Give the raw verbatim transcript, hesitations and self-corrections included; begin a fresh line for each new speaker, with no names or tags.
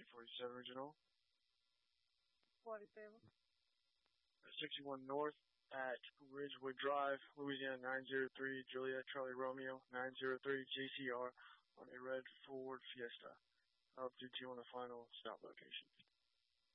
forty-seven original.
forty-seven.
sixty-one North at Ridgewood Drive, Louisiana nine zero three, Juliet Charlie Romeo nine zero three J C R on a red Ford Fiesta. I'll update you on the final stop location.